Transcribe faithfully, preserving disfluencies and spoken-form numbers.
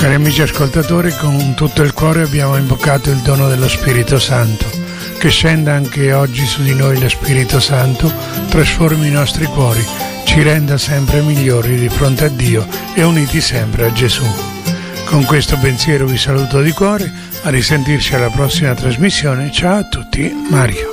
Cari amici ascoltatori, con tutto il cuore abbiamo invocato il dono dello Spirito Santo. Che scenda anche oggi su di noi lo Spirito Santo, trasformi i nostri cuori, ci renda sempre migliori di fronte a Dio e uniti sempre a Gesù. Con questo pensiero vi saluto di cuore, a risentirci alla prossima trasmissione. Ciao a tutti, Mario.